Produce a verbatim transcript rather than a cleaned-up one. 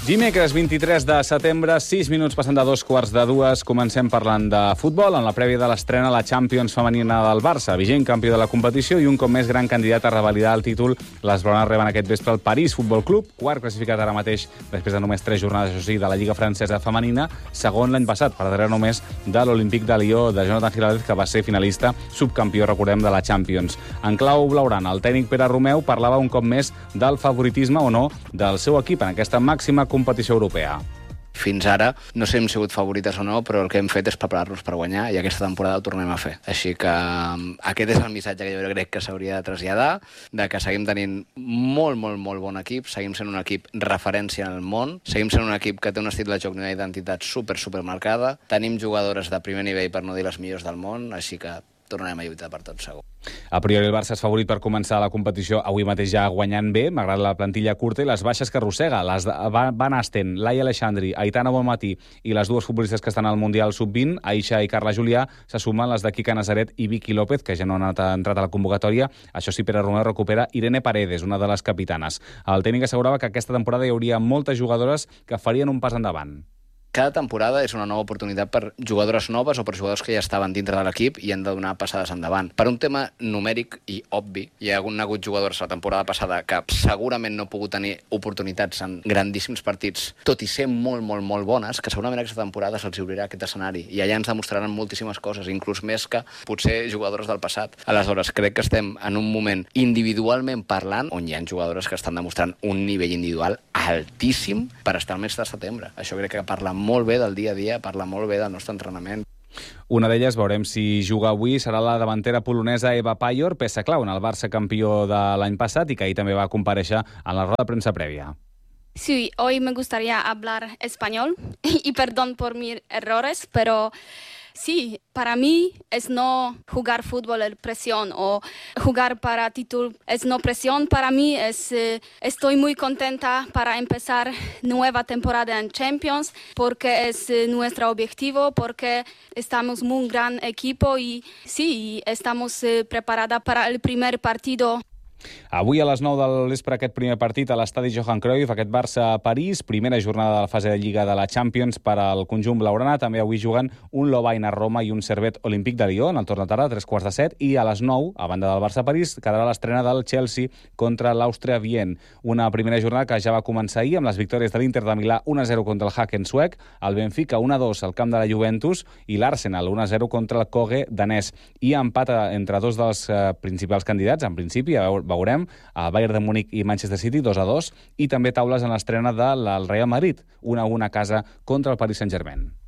Dimecres vint-i-tres de setembre, sis minuts passant de dos quarts de dues, comencem parlant de futbol en la prèvia de l'estrena a la Champions femenina del Barça, vigent campió de la competició i un cop més gran candidat a revalidar el títol. Les blaugranes reben aquest vespre el París Futbol Club, quart classificat ara mateix després de només tres jornades, això sí, de la Lliga francesa femenina, segon l'any passat, per darrere només de l'Olímpic de Lió de Jonathan Giráldez, que va ser finalista, subcampió, recordem, de la Champions. En clau blaugrana, el tècnic Pere Romeu parlava un cop més del favoritisme o no del seu equip en aquesta màxima competició europea. Fins ara no sé si hem sigut favorites o no, però el que hem fet és preparar-nos per guanyar i aquesta temporada ho tornem a fer. Així que aquest és el missatge que jo crec que s'hauria de traslladar, de que seguim tenint molt, molt, molt bon equip, seguim sent un equip referència en el món, seguim sent un equip que té un estil de joc i una identitat super, super marcada, tenim jugadores de primer nivell, per no dir les millors del món, així que tornarem a lluitar per tot, segur. A priori el Barça és favorit per començar la competició avui mateix ja guanyant bé, malgrat la plantilla curta i les baixes que arrossega. Les de Van Asten, Laia Aleixandri, Aitana Bonmatí i les dues futbolistes que estan al Mundial sub vint, Aisha i Carla Julià, se sumen les de Kika Nazaret i Vicky López, que ja no han entrat a la convocatòria. Això sí, Pere Romeu recupera Irene Paredes, una de les capitanes. El tècnic assegurava que aquesta temporada hi hauria moltes jugadores que farien un pas endavant. Cada temporada és una nova oportunitat per jugadores noves o per jugadors que ja estaven dintre de l'equip i han de donar passades endavant. Per un tema numèric i obvi, hi ha hagut jugadors la temporada passada que segurament no han pogut tenir oportunitats en grandíssims partits, tot i ser molt, molt, molt bones, que segurament aquesta temporada se'ls obrirà aquest escenari i allà ens demostraran moltíssimes coses, inclús més que potser jugadores del passat. Aleshores, crec que estem en un moment individualment parlant on hi ha jugadores que estan demostrant un nivell individual altíssim per estar al mes de setembre. Això crec que parla molt bé del dia a dia, parla molt bé del nostre entrenament. Una d'elles, veurem si juga avui, serà la davantera polonesa Eva Pajor, peça clau en el Barça campió de l'any passat i que ahir també va comparèixer en la roda de premsa prèvia. Sí, hoy me gustaría hablar español y perdón por mis errores, pero sí, para mí es no jugar fútbol en presión o jugar para título es no presión. Para mí es, eh, estoy muy contenta para empezar nueva temporada en Champions porque es eh, nuestro objetivo, porque estamos muy gran equipo y sí, estamos eh, preparadas para el primer partido. Avui a les nou del vespre aquest primer partit a l'estadi Johan Cruyff, aquest Barça-París, primera jornada de la fase de Lliga de la Champions per al conjunt blaugrana. També avui juguen un Lovaina-Roma i un Servette Olímpic de Lió en el torn de tarda, a tres quarts de set, i a les nou, a banda del Barça-París, quedarà l'estrena del Chelsea contra l'Àustria Viena. Una primera jornada que ja va començar ahir amb les victòries de l'Inter de Milà un a zero contra el Haken suec, el Benfica un a dos al camp de la Juventus i l'Arsenal un a zero contra el Køge danès. I empat entre dos dels eh, principals candidats, en principi, a veure, veurem, a Bayern de Múnich i Manchester City, dos a dos, i també taules en l'estrena del Real Madrid, un a un a casa contra el Paris Saint-Germain.